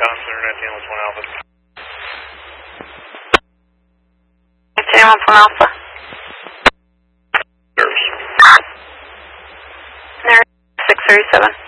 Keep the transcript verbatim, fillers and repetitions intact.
Tom, Center nineteen one one Alpha. nineteen one one Alpha. Service. There, six thirty-seven.